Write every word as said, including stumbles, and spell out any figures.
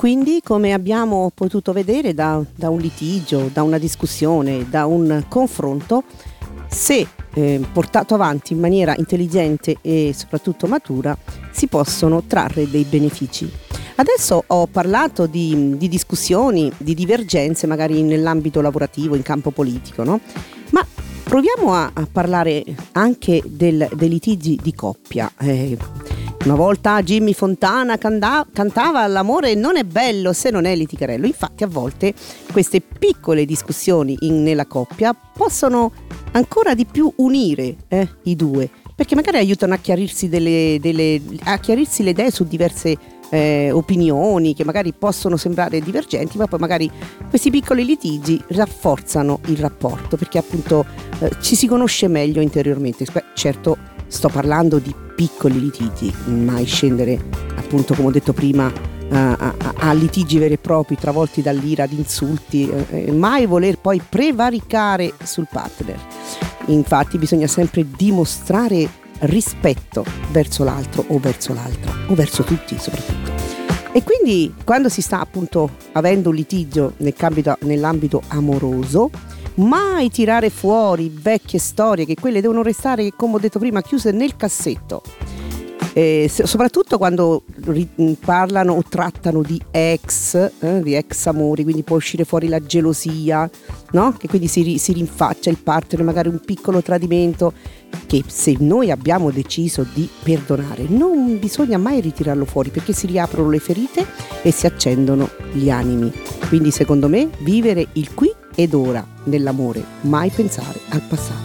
quindi, come abbiamo potuto vedere da, da un litigio, da una discussione, da un confronto, se eh, portato avanti in maniera intelligente e soprattutto matura, si possono trarre dei benefici. Adesso ho parlato di, di discussioni, di divergenze magari nell'ambito lavorativo, in campo politico, no? Ma proviamo a, a parlare anche del, dei litigi di coppia. Eh, una volta Jimmy Fontana canda, cantava l'amore non è bello se non è litigarello. Infatti a volte queste piccole discussioni in, nella coppia possono ancora di più unire eh, i due, perché magari aiutano a chiarirsi, delle, delle, a chiarirsi le idee su diverse eh, opinioni che magari possono sembrare divergenti, ma poi magari questi piccoli litigi rafforzano il rapporto, perché appunto eh, ci si conosce meglio interiormente. Beh, certo, sto parlando di piccoli litigi, mai scendere appunto, come ho detto prima, a, a, a litigi veri e propri travolti dall'ira, di insulti, eh, mai voler poi prevaricare sul partner. Infatti bisogna sempre dimostrare rispetto verso l'altro o verso l'altra o verso tutti soprattutto. E quindi quando si sta appunto avendo un litigio nel cambito, nell'ambito amoroso, mai tirare fuori vecchie storie, che quelle devono restare, come ho detto prima, chiuse nel cassetto. Eh, soprattutto quando ri- parlano o trattano di ex, eh, di ex amori, quindi può uscire fuori la gelosia, no? Che quindi si, ri- si rinfaccia il partner, magari un piccolo tradimento, che se noi abbiamo deciso di perdonare non bisogna mai ritirarlo fuori, perché si riaprono le ferite e si accendono gli animi. Quindi secondo me vivere il qui ed ora nell'amore, mai pensare al passato.